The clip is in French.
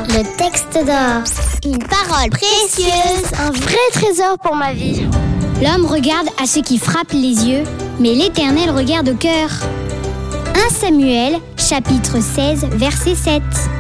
Le texte d'or. Une parole précieuse. Un vrai trésor pour ma vie. L'homme regarde à ce qui frappe les yeux, mais l'Éternel regarde au cœur. 1 Samuel, chapitre 16, verset 7.